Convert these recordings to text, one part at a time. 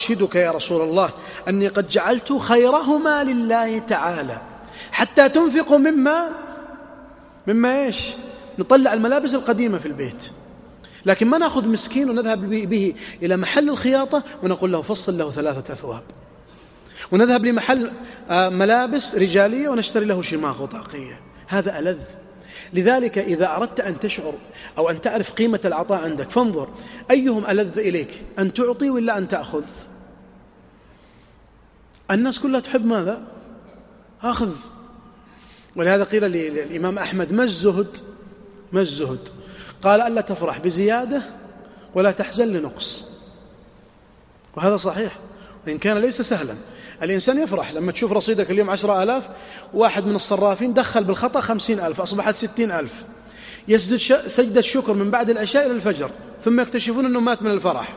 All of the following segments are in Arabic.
أرشدك يا رسول الله أني قد جعلت خيرهما لله تعالى حتى تنفقوا مما إيش؟ نطلع الملابس القديمة في البيت، لكن ما نأخذ مسكين ونذهب به إلى محل الخياطة ونقول له فصل له 3 أثواب، ونذهب لمحل ملابس رجالية ونشتري له شماغ وطاقية. هذا ألذ. لذلك إذا أردت أن تشعر أو أن تعرف قيمة العطاء عندك فانظر أيهم ألذ إليك، أن تعطي ولا أن تأخذ؟ الناس كلها تحب ماذا؟ أخذ. ولهذا قيل للإمام أحمد ما الزهد؟ قال ألا تفرح بزيادة ولا تحزن لنقص. وهذا صحيح وإن كان ليس سهلا. الإنسان يفرح لما تشوف رصيدك اليوم 10,000، واحد من الصرافين دخل بالخطأ 50,000 أصبحت 60,000، يسجد سجدة الشكر من بعد العشاء إلى الفجر، ثم يكتشفون أنه مات من الفرح.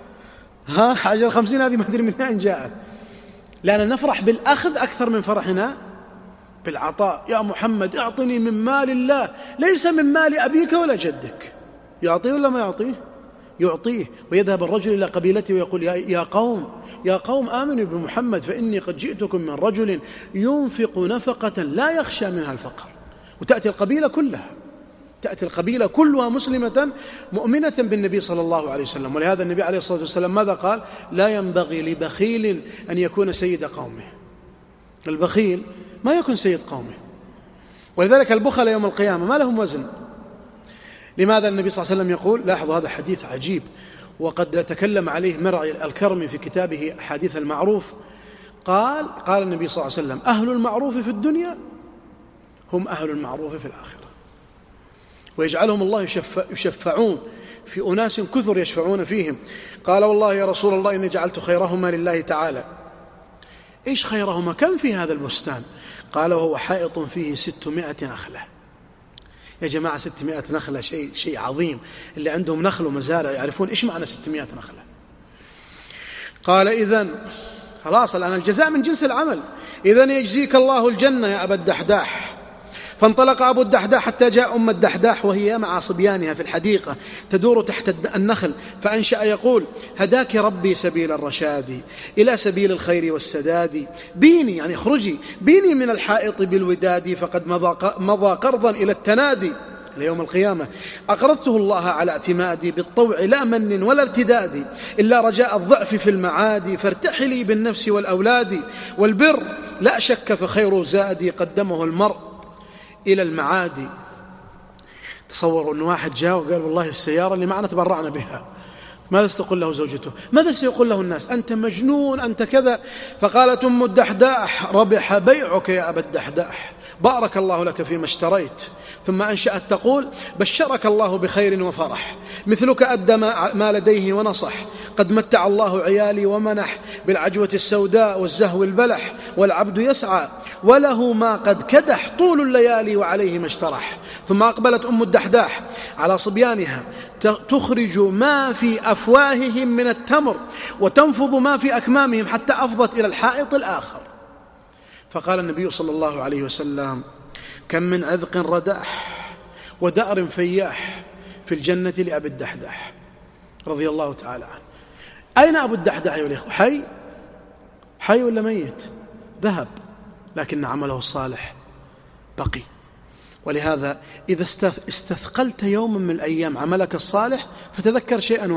عجل 50 هذه ما أدري من أين جاءت. لأننا نفرح بالأخذ أكثر من فرحنا بالعطاء. يا محمد اعطني من مال الله ليس من مال أبيك ولا جدك. يعطيه ولا ما يعطيه؟ يعطيه. ويذهب الرجل إلى قبيلته ويقول يا قوم آمنوا بمحمد فإني قد جئتكم من رجل ينفق نفقة لا يخشى منها الفقر. وتأتي القبيلة كلها مسلمة مؤمنة بالنبي صلى الله عليه وسلم. ولهذا النبي عليه الصلاة والسلام ماذا قال؟ لا ينبغي لبخيل أن يكون سيد قومه. البخيل ما يكون سيد قومه. ولذلك البخل يوم القيامة ما لهم وزن. لماذا النبي صلى الله عليه وسلم يقول؟ لاحظوا هذا حديث عجيب وقد تكلم عليه مرعي الكرمي في كتابه حديث المعروف. قال النبي صلى الله عليه وسلم أهل المعروف في الدنيا هم أهل المعروف في الآخرة، ويجعلهم الله يشفعون في أناس كثر يشفعون فيهم. قال والله يا رسول الله إني جعلت خيرهما لله تعالى. إيش خيرهما؟ كم في هذا البستان؟ قال وهو حائط فيه 600 نخلة. يا جماعة 600 نخلة شيء عظيم. اللي عندهم نخل ومزارع يعرفون إيش معنى 600 نخلة. قال إذن خلاص الآن الجزاء من جنس العمل، إذن يجزيك الله الجنة يا أبا الدحداح. فانطلق أبو الدحداح حتى جاء أم الدحداح وهي مع صبيانها في الحديقة تدور تحت النخل، فأنشأ يقول هداك ربي سبيل الرشاد إلى سبيل الخير والسداد. بيني يعني اخرجي بيني من الحائط بالوداد، فقد مضى قرضا إلى التنادي ليوم القيامة. أقرضته الله على اعتمادي بالطوع لا من ولا ارتداد، إلا رجاء الضعف في المعادي. فارتحلي بالنفس والأولاد والبر لا شك فخير زادي قدمه المرء إلى المعادي. تصوروا أن واحد جاء وقال والله السيارة اللي معنا تبرعنا بها. ماذا ستقول له زوجته؟ ماذا سيقول له الناس؟ أنت مجنون، أنت كذا. فقالت أم الدحداح ربح بيعك يا أبا الدحداح، بارك الله لك فيما اشتريت. ثم أنشأت تقول بشرك الله بخير وفرح، مثلك أدى ما لديه ونصح، قد متع الله عيالي ومنح، بالعجوة السوداء والزهو البلح، والعبد يسعى وله ما قد كدح، طول الليالي وعليه ما اشترح. ثم أقبلت أم الدحداح على صبيانها تخرج ما في أفواههم من التمر وتنفض ما في أكمامهم حتى أفضت إلى الحائط الآخر. فقال النبي صلى الله عليه وسلم كم من عذق رداح ودأر فياح في الجنة لأبي الدحداح رضي الله تعالى عنه. أين أبو الدحداح أيها الإخوة؟ حي ولا ميت؟ ذهب، لكن عمله الصالح بقي. ولهذا إذا استثقلت يوما من الأيام عملك الصالح فتذكر شيئا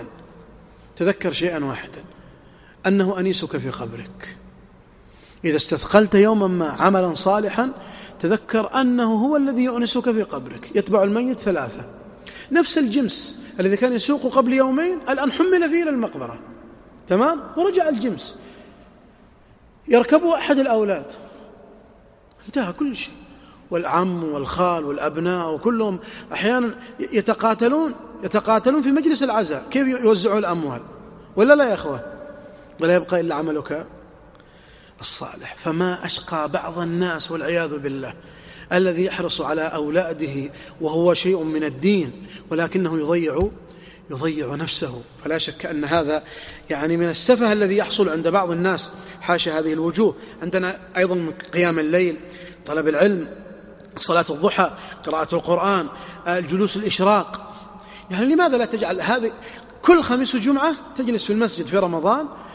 واحدا، أنه أنيسك في قبرك. إذا استثقلت يوما ما عملا صالحا تذكر أنه هو الذي يؤنسك في قبرك. يتبع الميت 3، نفس الجمس الذي كان يسوق قبل يومين الآن حمل فيه إلى المقبرة، تمام، ورجع الجمس، يركبه أحد الأولاد، انتهى كل شيء. والعم والخال والأبناء وكلهم أحيانا يتقاتلون في مجلس العزاء كيف يوزعوا الأموال، ولا لا يا أخوة؟ ولا يبقى إلا عملك الصالح. فما أشقى بعض الناس والعياذ بالله الذي يحرص على أولاده وهو شيء من الدين ولكنه يضيع نفسه. فلا شك أن هذا يعني من السفه الذي يحصل عند بعض الناس، حاشا هذه الوجوه. عندنا أيضا من قيام الليل، طلب العلم، صلاة الضحى، قراءة القرآن، الجلوس الإشراق. يعني لماذا لا تجعل هذه كل خميس وجمعة تجلس في المسجد في رمضان